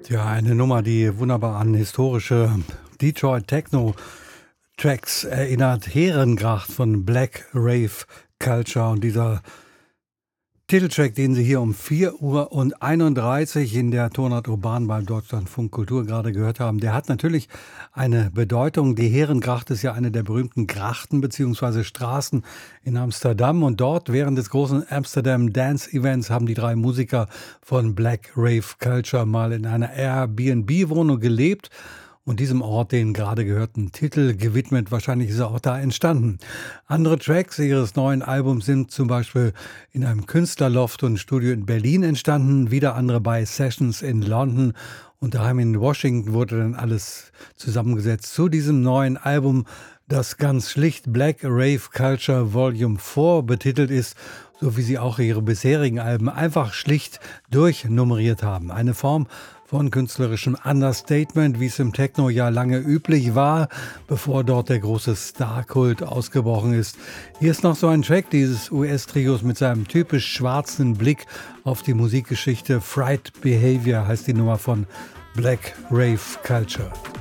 Ja, eine Nummer, die wunderbar an historische Detroit Techno Tracks erinnert. Herengracht von Black Rave Culture und dieser Titeltrack, den Sie hier um 4:31 Uhr in der Tonart Urban beim Deutschlandfunk Kultur gerade gehört haben, der hat natürlich eine Bedeutung. Die Herengracht ist ja eine der berühmten Grachten bzw. Straßen in Amsterdam und dort während des großen Amsterdam Dance Events haben die drei Musiker von Black Rave Culture mal in einer Airbnb-Wohnung gelebt und diesem Ort den gerade gehörten Titel gewidmet. Wahrscheinlich ist er auch da entstanden. Andere Tracks ihres neuen Albums sind zum Beispiel in einem Künstlerloft und Studio in Berlin entstanden, wieder andere bei Sessions in London und daheim in Washington wurde dann alles zusammengesetzt zu diesem neuen Album, das ganz schlicht Black Rave Culture Volume 4 betitelt ist, so wie sie auch ihre bisherigen Alben einfach schlicht durchnummeriert haben. Eine Form von künstlerischem Understatement, wie es im Techno ja lange üblich war, bevor dort der große Star-Kult ausgebrochen ist. Hier ist noch so ein Track dieses US-Trios mit seinem typisch schwarzen Blick auf die Musikgeschichte. Fright Behavior heißt die Nummer von Black Rave Culture.